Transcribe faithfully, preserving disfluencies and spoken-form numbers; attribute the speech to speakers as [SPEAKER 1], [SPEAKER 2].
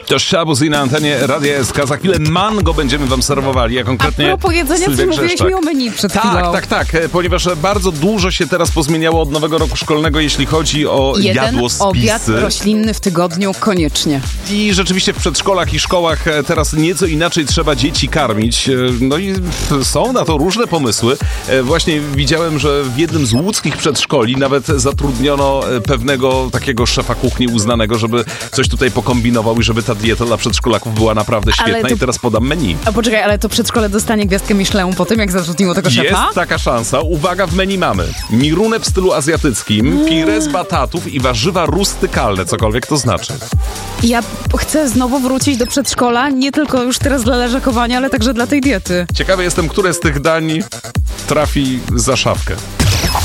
[SPEAKER 1] To Szabuz i na antenie Radia S K. Za chwilę mango będziemy wam serwowali, a konkretnie
[SPEAKER 2] A propos jedzenia,
[SPEAKER 1] Sylwia
[SPEAKER 2] ty mówiłeś
[SPEAKER 1] Grzeszczak.
[SPEAKER 2] mi o menu przed
[SPEAKER 1] Tak,
[SPEAKER 2] chwilą.
[SPEAKER 1] tak, tak, ponieważ bardzo dużo się teraz pozmieniało od nowego roku szkolnego, jeśli chodzi o
[SPEAKER 2] Jeden
[SPEAKER 1] jadłospisy.
[SPEAKER 2] obiad roślinny w tygodniu koniecznie.
[SPEAKER 1] I rzeczywiście w przedszkolach i szkołach teraz nieco inaczej trzeba dzieci karmić. No i są na to różne pomysły. Właśnie widziałem, że w jednym z łódzkich przedszkoli nawet zatrudniono pewnego takiego szefa kuchni uznanego, żeby coś tutaj pokombinował i żeby ta dieta dla przedszkolaków była naprawdę świetna.
[SPEAKER 2] to...
[SPEAKER 1] I teraz podam menu.
[SPEAKER 2] A poczekaj, ale to przedszkole dostanie gwiazdkę Michelin po tym, jak zatrudniło tego szefa?
[SPEAKER 1] Jest taka szansa. Uwaga, w menu mamy mirunę w stylu azjatyckim, mm. pire z batatów i warzywa rustykalne, cokolwiek to znaczy.
[SPEAKER 2] Ja chcę znowu wrócić do przedszkola, nie tylko już teraz dla leżakowania, ale także dla tej diety.
[SPEAKER 1] Ciekawy jestem, które z tych dań trafi za szafkę.